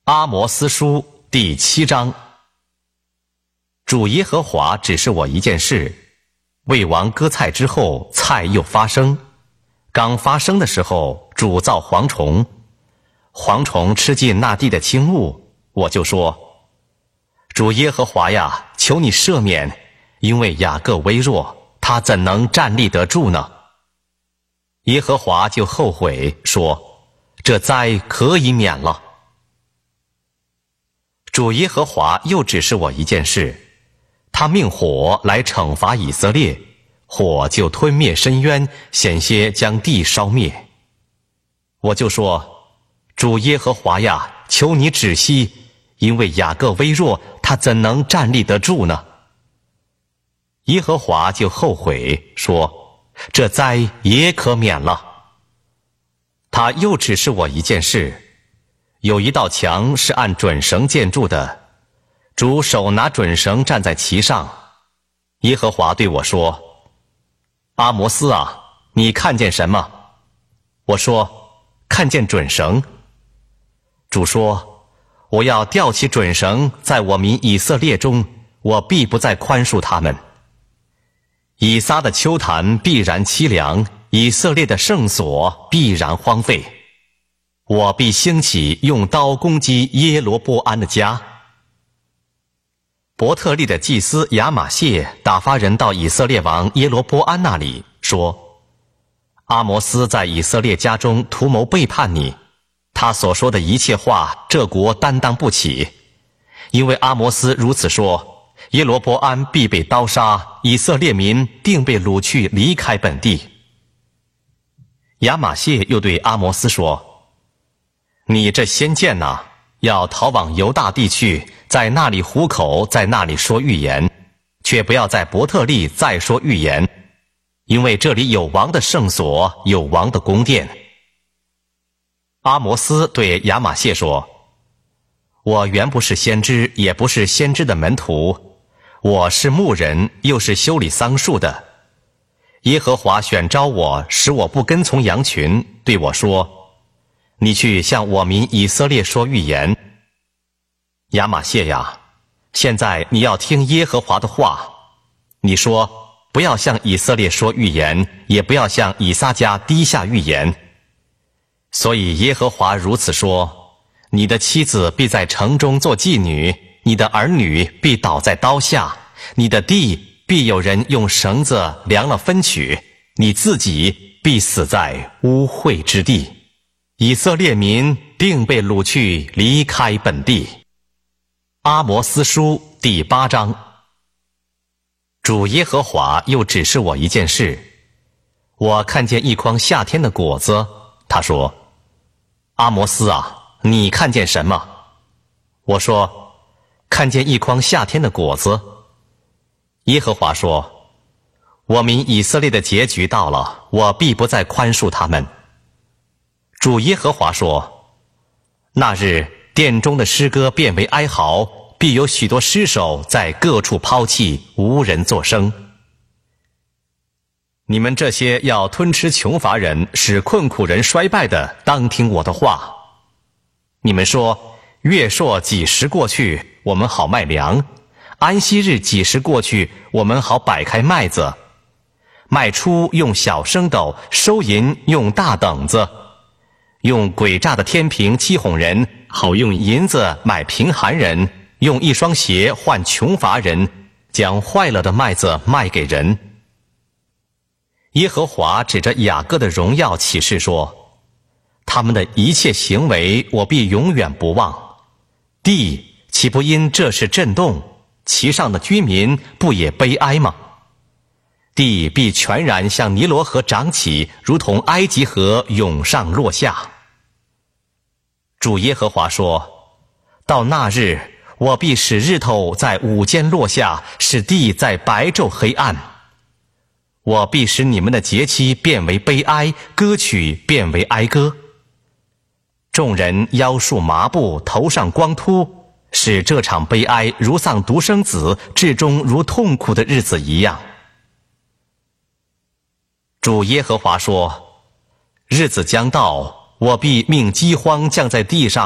阿摩司书第7章。主耶和华指示我一件事：魏王割菜之后，菜又发生。刚发生的时候，主造蝗虫，蝗虫吃尽那地的青物，我就说：主耶和华呀，求你赦免，因为雅各微弱，他怎能站立得住呢？耶和华就后悔说：这灾可以免了。主耶和华又指示我一件事，他命火来惩罚以色列，火就吞灭深渊，险些将地烧灭。我就说：主耶和华呀，求你止息，因为雅各微弱，他怎能站立得住呢？耶和华就后悔说：这灾也可免了。他又指示我一件事，有一道墙是按准绳建筑的，主手拿准绳站在其上。耶和华对我说：阿摩斯啊，你看见什么？我说：看见准绳。主说：我要吊起准绳，在我民以色列中，我必不再宽恕他们。以撒的丘坛必然凄凉，以色列的圣所必然荒废。我必兴起，用刀攻击耶罗波安的家。伯特利的祭司亚玛谢打发人到以色列王耶罗波安那里，说：阿摩斯在以色列家中图谋背叛你，他所说的一切话，这国担当不起。因为阿摩斯如此说，耶罗波安必被刀杀，以色列民定被掳去离开本地。亚玛谢又对阿摩斯说：你这先见哪，要逃往犹大地去，在那里糊口，在那里说预言，却不要在伯特利再说预言，因为这里有王的圣所，有王的宫殿。阿摩斯对亚玛谢说：我原不是先知，也不是先知的门徒，我是牧人，又是修理桑树的。耶和华选召我，使我不跟从羊群，对我说：你去向我民以色列说预言。亚玛谢呀，现在你要听耶和华的话。你说：不要向以色列说预言，也不要向以撒家低下预言。所以耶和华如此说：你的妻子必在城中做妓女，你的儿女必倒在刀下，你的地必有人用绳子量了分取，你自己必死在污秽之地。以色列民定被掳去离开本地。阿摩司书第8章。主耶和华又指示我一件事，我看见一筐夏天的果子。他说：阿摩斯啊，你看见什么？我说：看见一筐夏天的果子。耶和华说：我民以色列的结局到了，我必不再宽恕他们。主耶和华说：那日殿中的诗歌变为哀嚎，必有许多尸首在各处抛弃，无人作声。你们这些要吞吃穷乏人，使困苦人衰败的，当听我的话。你们说：月朔几时过去，我们好卖粮；安息日几时过去，我们好摆开麦子。卖出用小升斗，收银用大等子。用诡诈的天平欺哄人，好用银子买贫寒人，用一双鞋换穷乏人，将坏了的麦子卖给人。耶和华指着雅各的荣耀起誓说：他们的一切行为，我必永远不忘。地岂不因这事震动？其上的居民不也悲哀吗？地必全然向尼罗河涨起，如同埃及河涌上落下。主耶和华说：到那日，我必使日头在午间落下，使地在白昼黑暗。我必使你们的节期变为悲哀，歌曲变为哀歌。众人腰束麻布，头上光秃，使这场悲哀如丧独生子，至终如痛苦的日子一样。主耶和华说：日子将到，我必命饥荒降在地上，